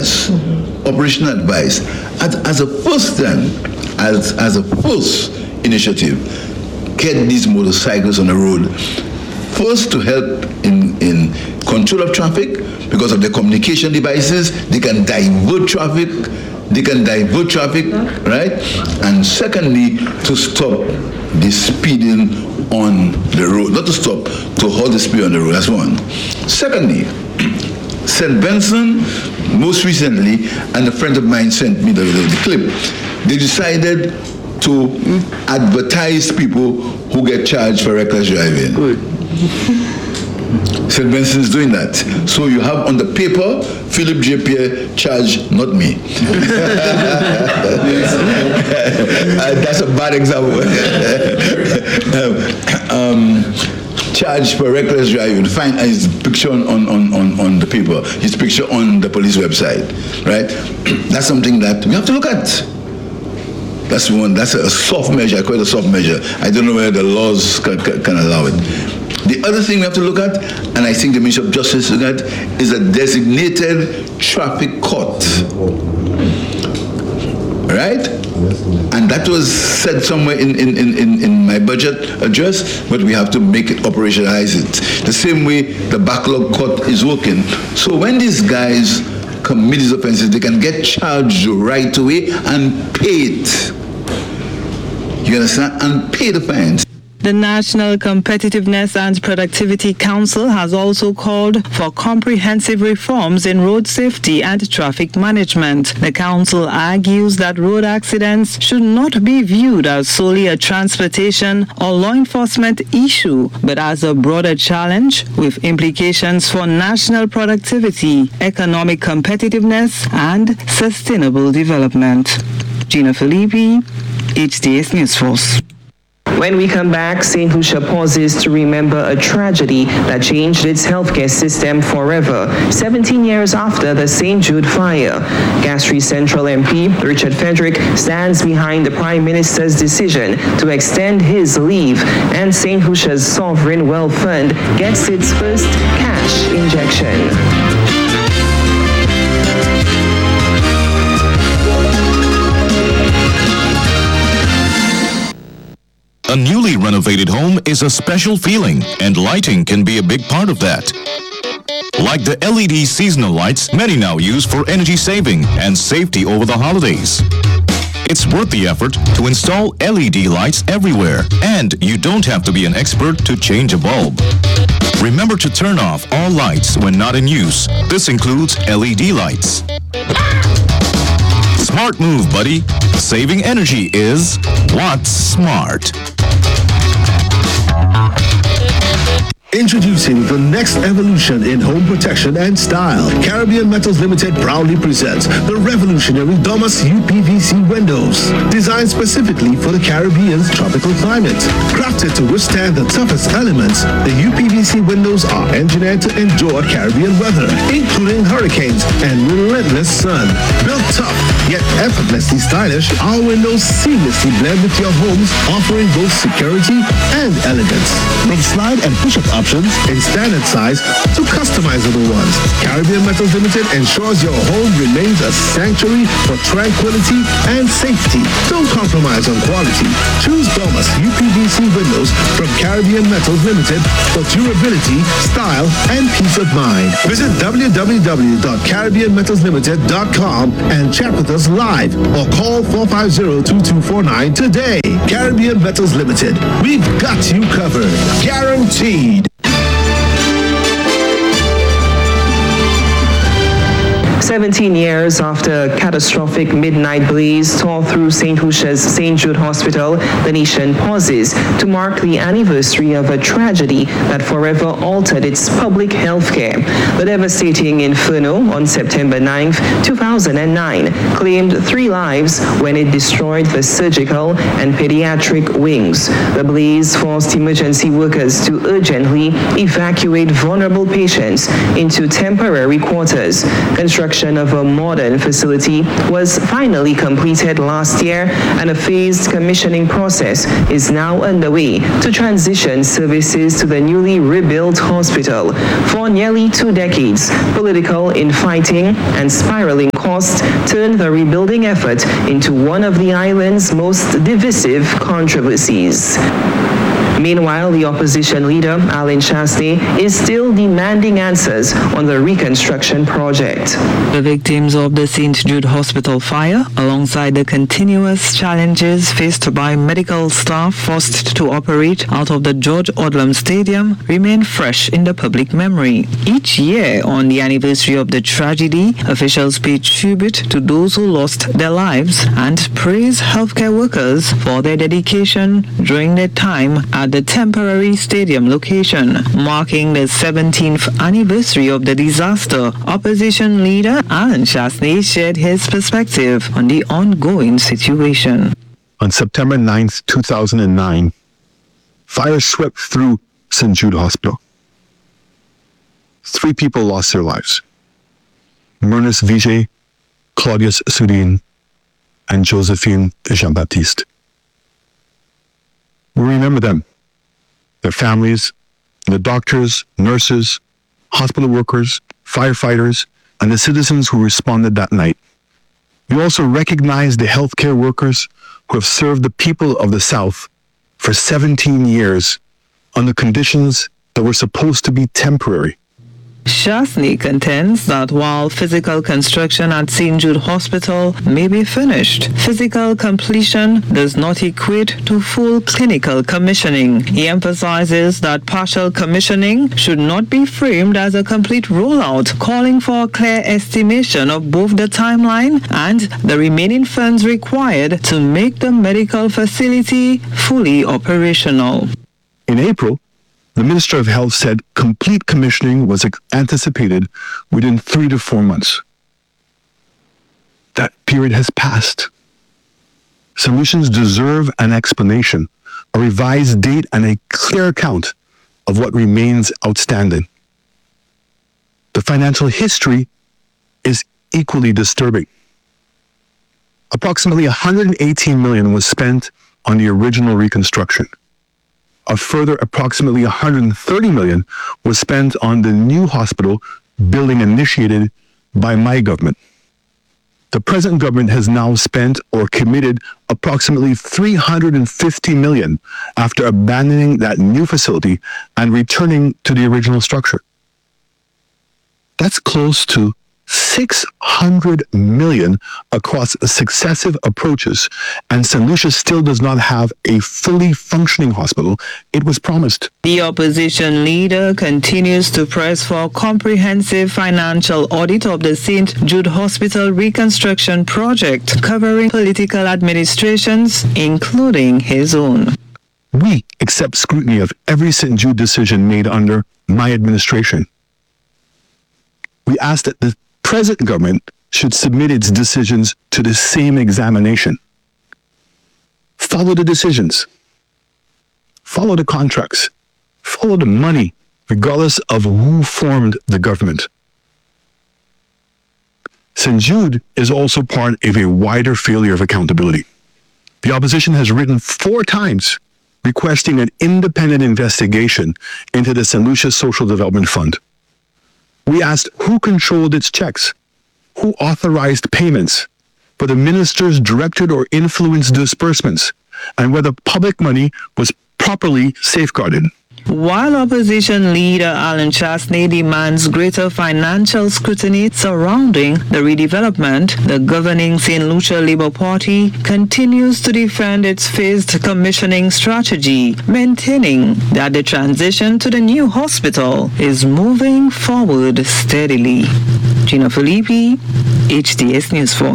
advice, operational advice, as a first initiative, get these motorcycles on the road. First, to help in control of traffic, because of the communication devices, they can divert traffic, right? And secondly, to stop the speeding on the road. Not to stop, to hold the speed on the road. That's one. Secondly, St. Benson, most recently, and a friend of mine sent me the clip, they decided to advertise people who get charged for reckless driving. Good. St. Benson is doing that. So you have on the paper, Philip J. Pierre charged, not me. That's a bad example. Charged for reckless driving. Find his picture on the paper, his picture on the police website, right? That's something that we have to look at. That's one. That's a soft measure. I call it a soft measure. I don't know whether the laws can allow it. The other thing we have to look at, and I think the Ministry of Justice look at, is a designated traffic court. Right? And that was said somewhere in my budget address, but we have to make it, operationalize it. The same way the backlog court is working. So when these guys commit these offenses, they can get charged right away and pay it. You understand? And pay the fines. The National Competitiveness and Productivity Council has also called for comprehensive reforms in road safety and traffic management. The council argues that road accidents should not be viewed as solely a transportation or law enforcement issue, but as a broader challenge with implications for national productivity, economic competitiveness, and sustainable development. Gina Filippi, HDS News Force. When we come back, St. Lucia pauses to remember a tragedy that changed its healthcare system forever. 17 years after the St. Jude fire, Castries Central MP Richard Frederick stands behind the Prime Minister's decision to extend his leave, and St. Lucia's Sovereign Wealth Fund gets its first cash injection. A newly renovated home is a special feeling, and lighting can be a big part of that. Like the LED seasonal lights many now use for energy saving and safety over the holidays. It's worth the effort to install LED lights everywhere, and you don't have to be an expert to change a bulb. Remember to turn off all lights when not in use. This includes LED lights. Smart move, buddy. Saving energy is what's smart. Introducing the next evolution in home protection and style. Caribbean Metals Limited proudly presents the revolutionary Domus UPVC windows. Designed specifically for the Caribbean's tropical climate. Crafted to withstand the toughest elements, the UPVC windows are engineered to endure Caribbean weather, including hurricanes and relentless sun. Built tough, yet effortlessly stylish, our windows seamlessly blend with your homes, offering both security and elegance. From slide and push-up options in standard size to customizable ones, Caribbean Metals Limited ensures your home remains a sanctuary for tranquility and safety. Don't compromise on quality. Choose Domus UPVC windows from Caribbean Metals Limited for durability, style, and peace of mind. Visit www.caribbeanmetalslimited.com and chat with us live or call 450-2249 today. Caribbean Metals Limited. We've got you covered. Guaranteed. 17 years after a catastrophic midnight blaze tore through St. Lucia's St. Jude Hospital, the nation pauses to mark the anniversary of a tragedy that forever altered its public health care. The devastating inferno on September 9, 2009, claimed 3 lives when it destroyed the surgical and pediatric wings. The blaze forced emergency workers to urgently evacuate vulnerable patients into temporary quarters. Construction construction of a modern facility was finally completed last year, and a phased commissioning process is now underway to transition services to the newly rebuilt hospital. For nearly 2 decades, political infighting and spiraling costs turned the rebuilding effort into one of the island's most divisive controversies. Meanwhile, the opposition leader, Alan Chastanet, is still demanding answers on the reconstruction project. The victims of the St. Jude Hospital fire, alongside the continuous challenges faced by medical staff forced to operate out of the George Odlum Stadium, remain fresh in the public memory. Each year, on the anniversary of the tragedy, officials pay tribute to those who lost their lives and praise healthcare workers for their dedication during their time at the temporary stadium location. Marking the 17th anniversary of the disaster, opposition leader Alan Chastanet shared his perspective on the ongoing situation. On September 9th, 2009, fire swept through St. Jude Hospital. 3 people lost their lives. Myrnus Vijay, Claudius Sudin, and Josephine Jean-Baptiste. We remember them, their families, the doctors, nurses, hospital workers, firefighters, and the citizens who responded that night. We also recognize the healthcare workers who have served the people of the South for 17 years under conditions that were supposed to be temporary. Chastanet contends that while physical construction at St. Jude Hospital may be finished, physical completion does not equate to full clinical commissioning. He emphasizes that partial commissioning should not be framed as a complete rollout, calling for a clear estimation of both the timeline and the remaining funds required to make the medical facility fully operational. In April, the Minister of Health said complete commissioning was anticipated within 3 to 4 months. That period has passed. Solutions deserve an explanation, a revised date, and a clear account of what remains outstanding. The financial history is equally disturbing. Approximately $118 million was spent on the original reconstruction. A further approximately $130 million was spent on the new hospital building initiated by my government. The present government has now spent or committed approximately $350 million after abandoning that new facility and returning to the original structure. That's close to $600 million across successive approaches, and St. Lucia still does not have a fully functioning hospital it was promised. The opposition leader continues to press for a comprehensive financial audit of the St. Jude Hospital reconstruction project, covering political administrations, including his own. We accept scrutiny of every St. Jude decision made under my administration. We ask that the present government should submit its decisions to the same examination. Follow the decisions. Follow the contracts. Follow the money, regardless of who formed the government. St. Jude is also part of a wider failure of accountability. The opposition has written 4 times requesting an independent investigation into the St. Lucia Social Development Fund. We asked who controlled its checks, who authorized payments, whether ministers directed or influenced disbursements, and whether public money was properly safeguarded. While opposition leader Alan Chastanet demands greater financial scrutiny surrounding the redevelopment, the governing St. Lucia Labour Party continues to defend its phased commissioning strategy, maintaining that the transition to the new hospital is moving forward steadily. Gina Filippi, HTS News Force.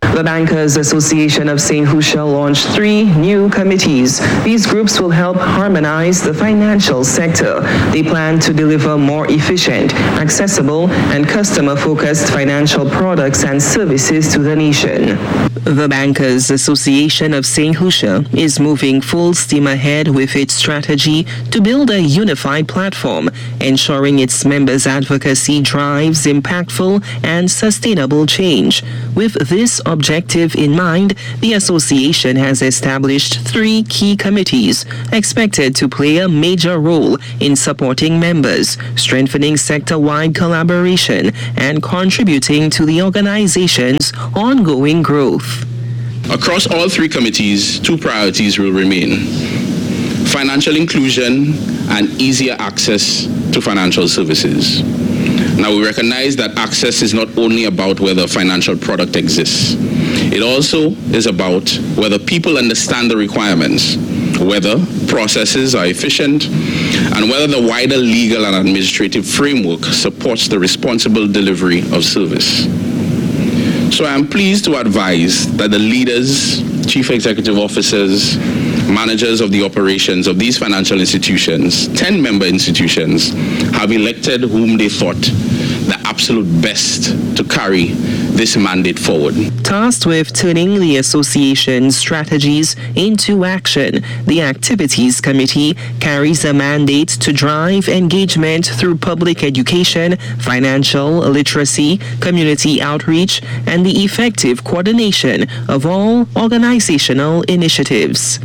The Bankers Association of St. Lucia launched 3 new committees. These groups will help harmonize the financial sector. They plan to deliver more efficient, accessible, and customer-focused financial products and services to the nation. The Bankers Association of St. Lucia is moving full steam ahead with its strategy to build a unified platform, ensuring its members' advocacy drives impactful and sustainable change. With this objective in mind, the association has established 3 key committees expected to play a major role in supporting members, strengthening sector-wide collaboration, and contributing to the organization's ongoing growth. Across all 3 committees, 2 priorities will remain: financial inclusion and easier access to financial services. Now, we recognize that access is not only about whether a financial product exists. It also is about whether people understand the requirements, whether processes are efficient, and whether the wider legal and administrative framework supports the responsible delivery of service. So I am pleased to advise that the leaders, chief executive officers, managers of the operations of these financial institutions, 10-member institutions, have elected whom they thought the absolute best to carry this mandate forward. Tasked with turning the association's strategies into action, the Activities Committee carries a mandate to drive engagement through public education, financial literacy, community outreach, and the effective coordination of all organizational initiatives.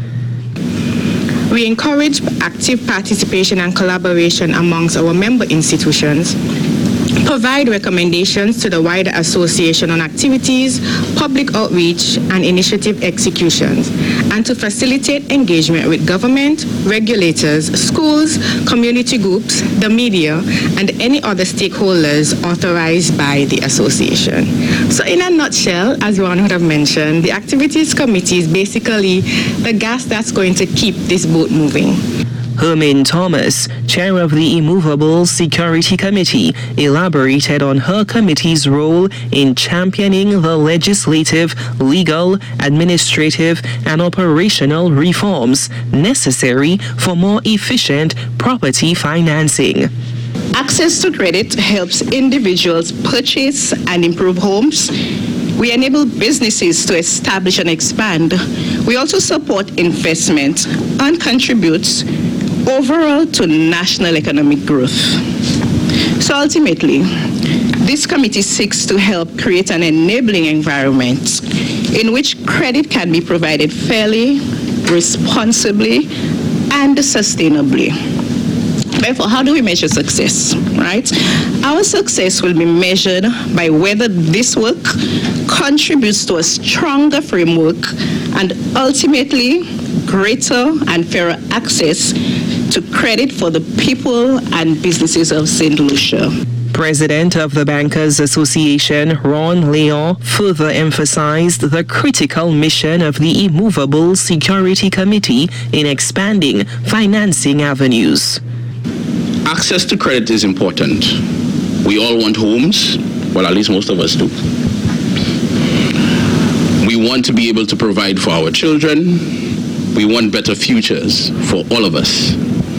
We encourage active participation and collaboration amongst our member institutions, provide recommendations to the wider association on activities, public outreach, and initiative executions, and to facilitate engagement with government, regulators, schools, community groups, the media, and any other stakeholders authorized by the association. So in a nutshell, as Ron would have mentioned, the Activities Committee is basically the gas that's going to keep this boat moving. Hermin Thomas, chair of the Immovable Security Committee, elaborated on her committee's role in championing the legislative, legal, administrative, and operational reforms necessary for more efficient property financing. Access to credit helps individuals purchase and improve homes. We enable businesses to establish and expand. We also support investment and contributes overall to national economic growth. So ultimately, this committee seeks to help create an enabling environment in which credit can be provided fairly, responsibly, and sustainably. Therefore, how do we measure success, right? Our success will be measured by whether this work contributes to a stronger framework and ultimately greater and fairer access to credit for the people and businesses of St. Lucia. President of the Bankers Association, Ron Leon, further emphasized the critical mission of the Immovable Security Committee in expanding financing avenues. Access to credit is important. We all want homes, well, at least most of us do. We want to be able to provide for our children. We want better futures for all of us.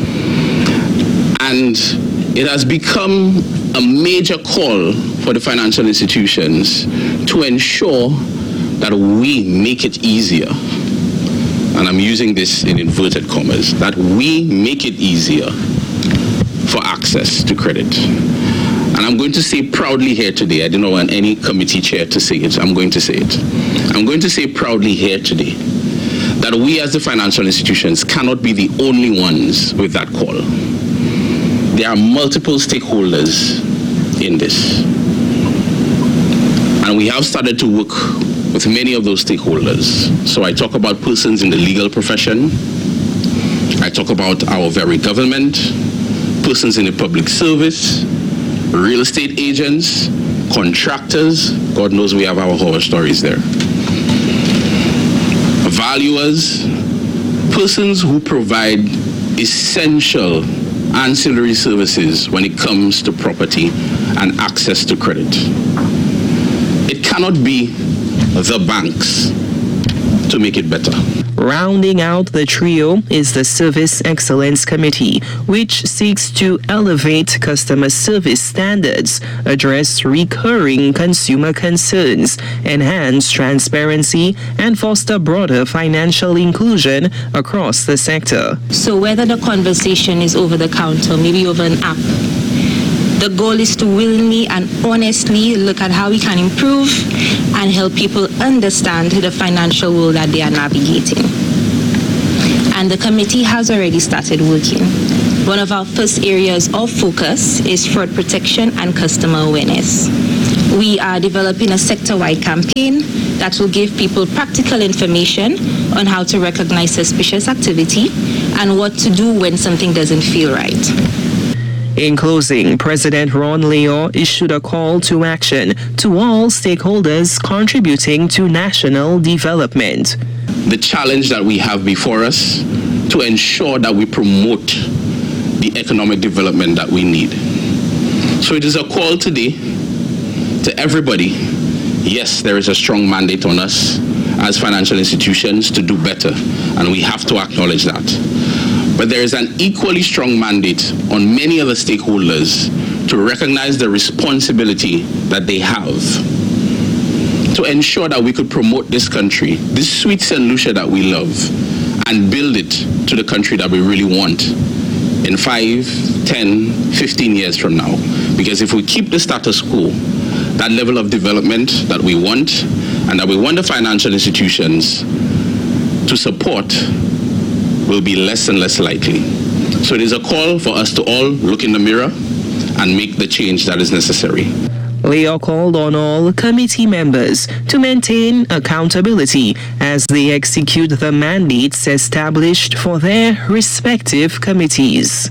And it has become a major call for the financial institutions to ensure that we make it easier, and I'm using this in inverted commas, that we make it easier for access to credit. And I'm going to say proudly here today, I don't want any committee chair to say it, I'm going to say it. I'm going to say proudly here today that we as the financial institutions cannot be the only ones with that call. There are multiple stakeholders in this. And we have started to work with many of those stakeholders. So I talk about persons in the legal profession. I talk about our very government, persons in the public service, real estate agents, contractors. God knows we have our horror stories there. Valuers, persons who provide essential ancillary services when it comes to property and access to credit. It cannot be the banks to make it better. Rounding out the trio is the Service Excellence Committee, which seeks to elevate customer service standards, address recurring consumer concerns, enhance transparency, and foster broader financial inclusion across the sector. So whether the conversation is over the counter, maybe over an app, the goal is to willingly and honestly look at how we can improve and help people understand the financial world that they are navigating. And the committee has already started working. One of our first areas of focus is fraud protection and customer awareness. We are developing a sector-wide campaign that will give people practical information on how to recognize suspicious activity and what to do when something doesn't feel right. In closing, President Ron Leo issued a call to action to all stakeholders contributing to national development. The challenge that we have before us to ensure that we promote the economic development that we need. So it is a call today to everybody. Yes, there is a strong mandate on us as financial institutions to do better, and we have to acknowledge that. But there is an equally strong mandate on many other stakeholders to recognize the responsibility that they have to ensure that we could promote this country, this sweet St. Lucia that we love, and build it to the country that we really want in 5, 10, 15 years from now. Because if we keep the status quo, that level of development that we want and that we want the financial institutions to support will be less and less likely. So it is a call for us to all look in the mirror and make the change that is necessary. Leo called on all committee members to maintain accountability as they execute the mandates established for their respective committees.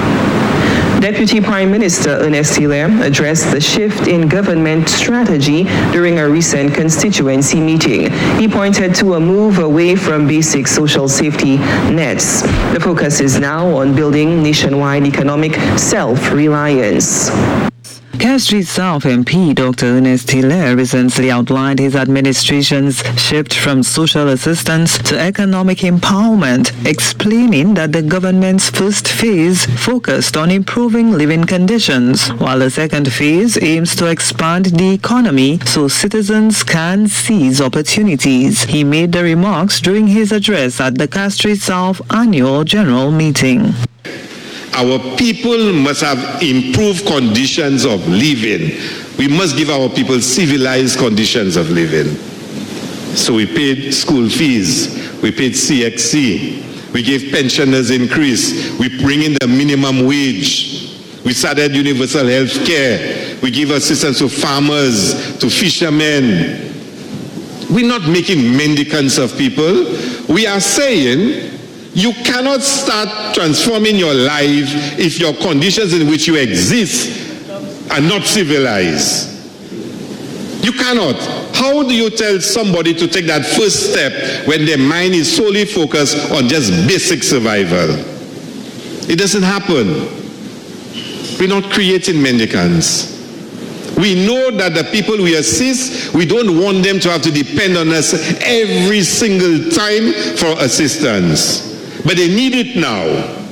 Deputy Prime Minister Ernest Hilaire addressed the shift in government strategy during a recent constituency meeting. He pointed to a move away from basic social safety nets. The focus is now on building nationwide economic self-reliance. Castries South MP Dr. Ernest Hilaire recently outlined his administration's shift from social assistance to economic empowerment, explaining that the government's first phase focused on improving living conditions, while the second phase aims to expand the economy so citizens can seize opportunities. He made the remarks during his address at the Castries South Annual General Meeting. Our people must have improved conditions of living. We must give our people civilized conditions of living. So we paid school fees, we paid CXC, we gave pensioners increase, we bring in the minimum wage, we started universal health care, we give assistance to farmers, to fishermen. We're not making mendicants of people. We are saying you cannot start transforming your life if your conditions in which you exist are not civilized. You cannot. How do you tell somebody to take that first step when their mind is solely focused on just basic survival? It doesn't happen. We're not creating mendicants. We know that the people we assist, we don't want them to have to depend on us every single time for assistance. But they need it now,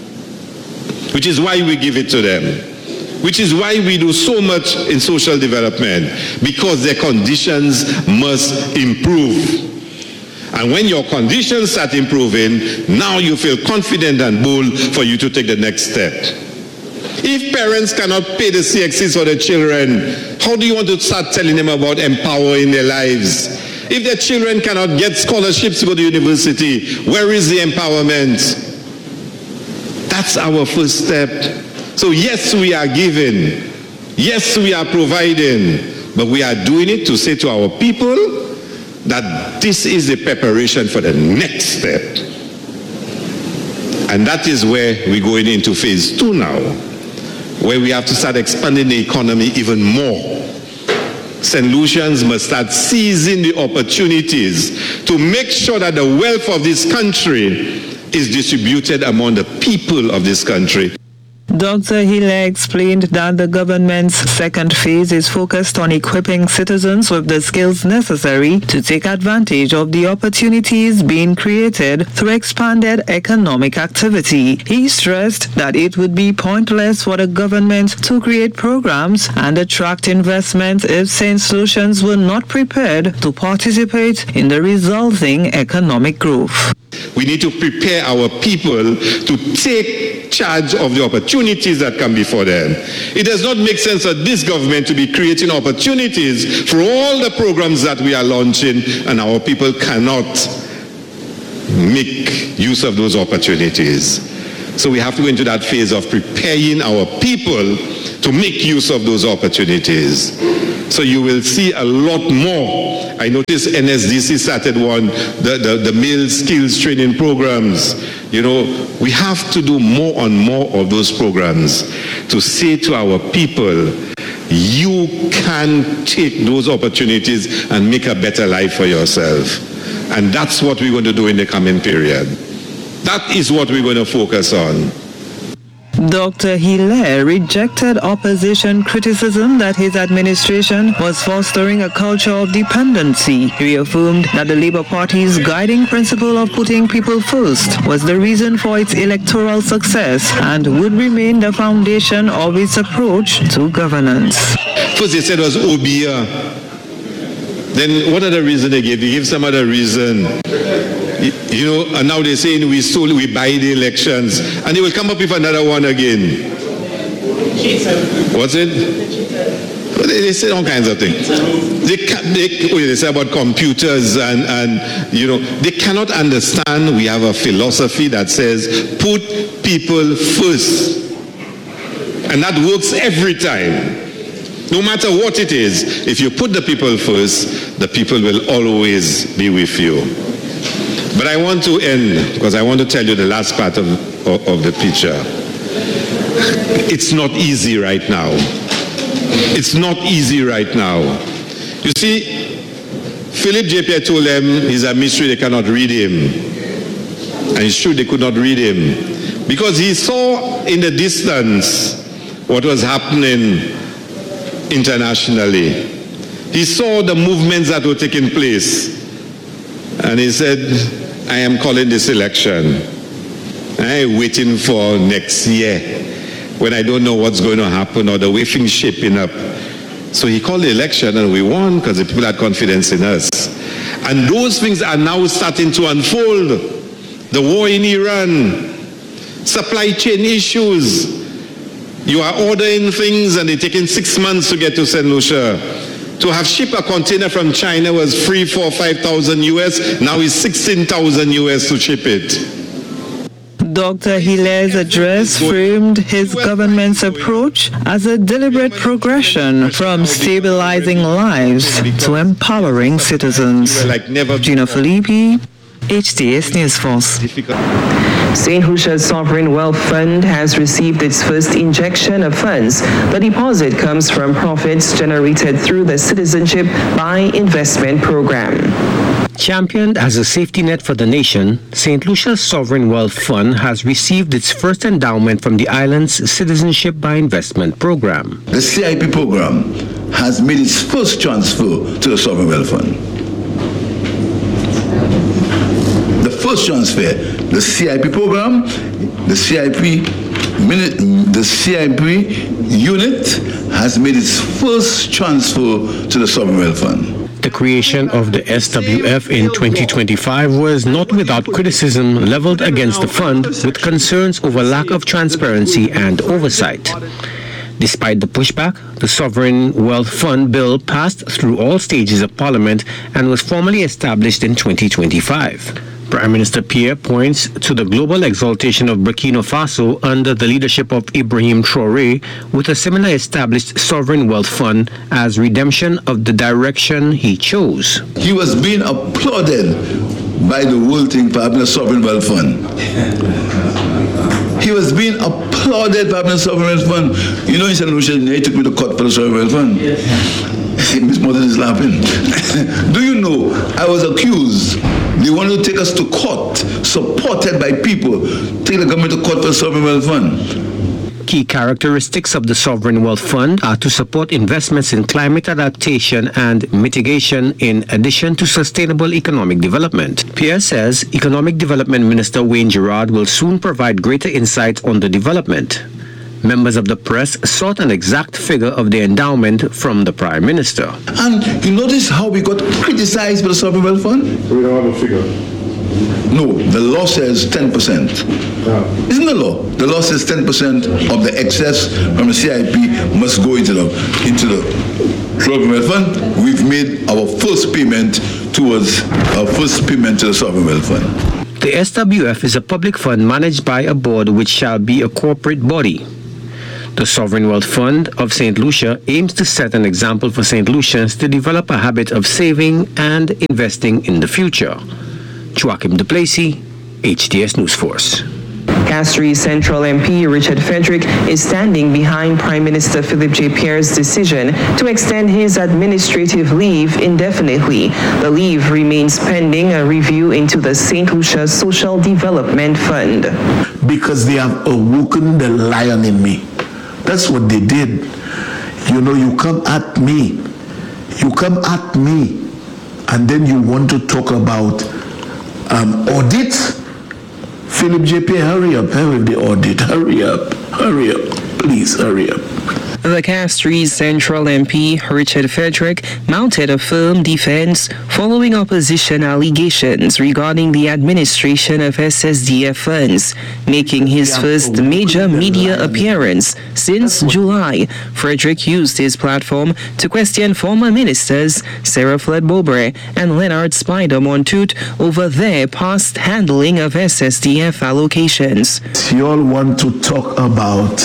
which is why we give it to them, which is why we do so much in social development, because their conditions must improve. And when your conditions start improving, now you feel confident and bold for you to take the next step. If parents cannot pay the CXCs for their children, how do you want to start telling them about empowering their lives? If their children cannot get scholarships to go to university, where is the empowerment? That's our first step. So yes, we are giving. Yes, we are providing. But we are doing it to say to our people that this is the preparation for the next step. And that is where we're going into phase 2 now, where we have to start expanding the economy even more. St. Lucians must start seizing the opportunities to make sure that the wealth of this country is distributed among the people of this country. Dr. Hille explained that the government's second phase is focused on equipping citizens with the skills necessary to take advantage of the opportunities being created through expanded economic activity. He stressed that it would be pointless for the government to create programs and attract investment if St. Lucians were not prepared to participate in the resulting economic growth. We need to prepare our people to take charge of the opportunities that come before them. It does not make sense for this government to be creating opportunities for all the programs that we are launching, and our people cannot make use of those opportunities. So we have to go into that phase of preparing our people to make use of those opportunities. So you will see a lot more. I noticed NSDC started the male skills training programs. You know, we have to do more and more of those programs to say to our people, you can take those opportunities and make a better life for yourself. And that's what we're going to do in the coming period. That is what we're going to focus on. Dr. Hille rejected opposition criticism that his administration was fostering a culture of dependency. He affirmed that the Labour Party's guiding principle of putting people first was the reason for its electoral success and would remain the foundation of its approach to governance. First they said it was Obia. Then what other reason they gave? They gave some other reason. You know, and now they're saying we buy the elections, and they will come up with another one again. What's it? They say all kinds of things. They say about computers and you know, they cannot understand. We have a philosophy that says put people first, and that works every time. No matter what it is, if you put the people first, the people will always be with you. But I want to end, because I want to tell you the last part of the picture. It's not easy right now. It's not easy right now. You see, Philip J. Pierre told them he's a mystery, they cannot read him. And it's true, they could not read him. Because he saw in the distance what was happening internationally. He saw the movements that were taking place. And he said, I am calling this election. I'm waiting for next year when I don't know what's going to happen or the way things shaping up. So he called the election and we won because the people had confidence in us. And those things are now starting to unfold. The war in Iran, supply chain issues. You are ordering things and they're taking 6 months to get to St. Lucia. To have shipped a container from China was 3,000 or 5,000 US. Now it's 16,000 US to ship it. Dr. Hille's address framed his government's approach as a deliberate progression from stabilizing lives to empowering citizens. Gina Filippi, HTS News Force. St. Lucia's Sovereign Wealth Fund has received its first injection of funds. The deposit comes from profits generated through the Citizenship by Investment program. Championed as a safety net for the nation, St. Lucia's Sovereign Wealth Fund has received its first endowment from the island's Citizenship by Investment program. The CIP program has made its first transfer to the Sovereign Wealth Fund. The first transfer, the CIP program, the CIP unit has made its first transfer to the Sovereign Wealth Fund. The creation of the SWF in 2025 was not without criticism leveled against the fund, with concerns over lack of transparency and oversight. Despite the pushback, the Sovereign Wealth Fund bill passed through all stages of Parliament and was formally established in 2025. Prime Minister Pierre points to the global exaltation of Burkina Faso under the leadership of Ibrahim Traoré, with a similar established Sovereign Wealth Fund as redemption of the direction he chose. He was being applauded by the world thing for having a Sovereign Wealth Fund. He was being applauded by having a Sovereign Wealth Fund. You know, in St. Lucia, he took me to court for the Sovereign Wealth Fund. Miss Moses is laughing. Do you know, I was accused. They wanted to take us to court, supported by people, take the government to court for the Sovereign Wealth Fund. Key characteristics of the Sovereign Wealth Fund are to support investments in climate adaptation and mitigation in addition to sustainable economic development. Pierre says Economic Development Minister Wayne Gerard will soon provide greater insight on the development. Members of the press sought an exact figure of the endowment from the Prime Minister. And you notice how we got criticized by the Sovereign Wealth Fund? We don't have a figure. No, the law says 10%. Isn't the law? The law says 10% of the excess from the CIP must go into the Sovereign Wealth Fund. We've made our first payment to the Sovereign Wealth Fund. The SWF is a public fund managed by a board which shall be a corporate body. The Sovereign Wealth Fund of St. Lucia aims to set an example for St. Lucians to develop a habit of saving and investing in the future. Joachim Duplessis, HTS News Force. Castries Central MP Richard Frederick is standing behind Prime Minister Philip J. Pierre's decision to extend his administrative leave indefinitely. The leave remains pending a review into the St. Lucia Social Development Fund. Because they have awoken the lion in me. That's what they did. You know, you come at me, and then you want to talk about audit. Philip J. Pierre, hurry up with the audit. Hurry up. Please, hurry up. The Castries Central MP, Richard Frederick, mounted a firm defense following opposition allegations regarding the administration of SSDF funds. Making his first major media appearance since July, Frederick used his platform to question former ministers Sarah Flood-Bobre and Leonard Spider-Montoute over their past handling of SSDF allocations. You all want to talk about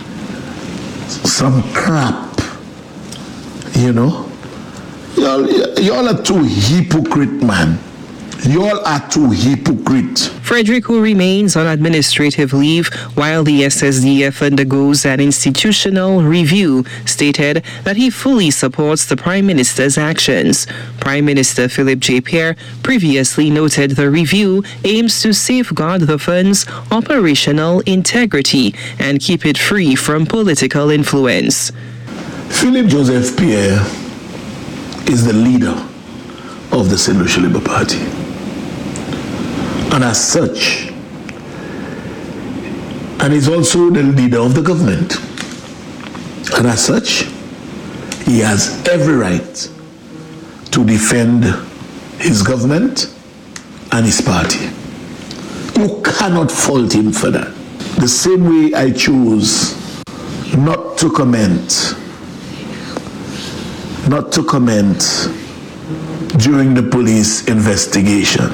some crap, you know? Y'all are too hypocrite, man. Y'all are too hypocrite. Frederick, who remains on administrative leave while the SSDF undergoes an institutional review, stated that he fully supports the Prime Minister's actions. Prime Minister Philip J. Pierre previously noted the review aims to safeguard the fund's operational integrity and keep it free from political influence. Philip Joseph Pierre is the leader of the St. Lucia Labour Party. And as such, and he's also the leader of the government. And as such, he has every right to defend his government and his party. You cannot fault him for that. The same way I choose not to comment during the police investigation.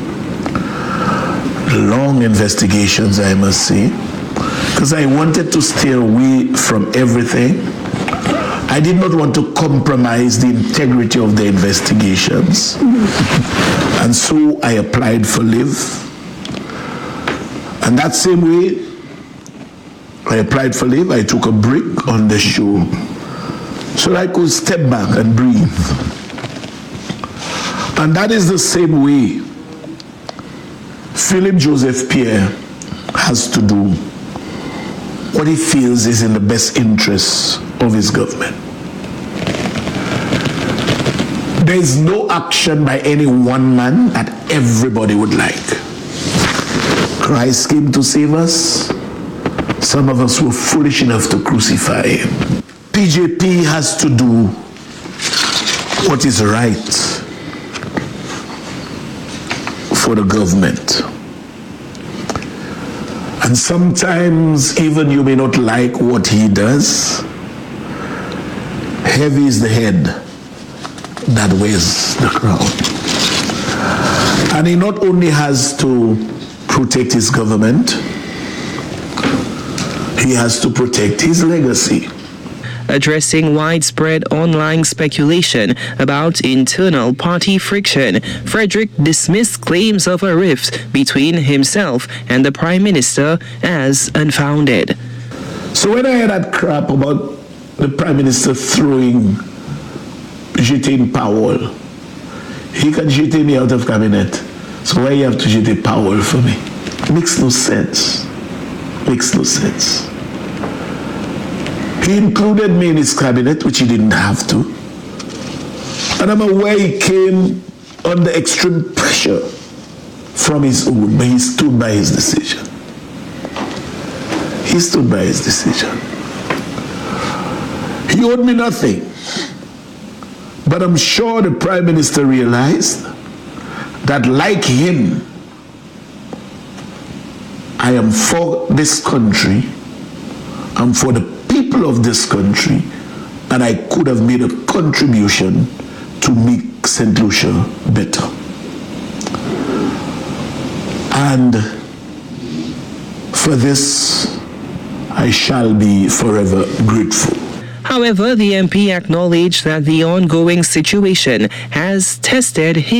Long investigations, I must say, because I wanted to stay away from everything. I did not want to compromise the integrity of the investigations. And so I applied for leave. And that same way, I applied for leave, I took a break on the show so that I could step back and breathe. And that is the same way Philip Joseph Pierre has to do what he feels is in the best interests of his government. There is no action by any one man that everybody would like. Christ came to save us. Some of us were foolish enough to crucify him. PJP has to do what is right for the government. And sometimes even you may not like what he does. Heavy is the head that wears the crown. And he not only has to protect his government, he has to protect his legacy. Addressing widespread online speculation about internal party friction, Frederick dismissed claims of a rift between himself and the Prime Minister as unfounded. So when I heard that crap about the Prime Minister throwing Jitin Powell, he can jeter me out of cabinet. So why you have to jeter Powell for me? Makes no sense. Makes no sense. He included me in his cabinet, which he didn't have to. And I'm aware he came under extreme pressure from his own, but he stood by his decision. He stood by his decision. He owed me nothing. But I'm sure the Prime Minister realized that, like him, I am for this country, I'm for the people of this country, and I could have made a contribution to make St. Lucia better. And for this, I shall be forever grateful. However, the MP acknowledged that the ongoing situation has tested his